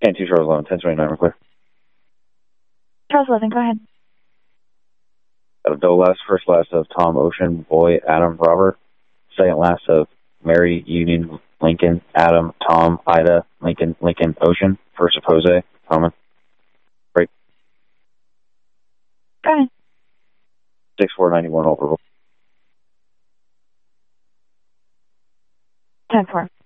Stand 2 Charles 11, 1029, we're clear. Charles 11, go ahead. Got a double last, first last of Tom, Ocean, Boy, Adam, Robert. Second last of Mary, Union, Lincoln, Adam, Tom, Ida, Lincoln, Lincoln, Ocean. First of Jose, Common. Break. Go ahead. 6491, all verbal. 10-4.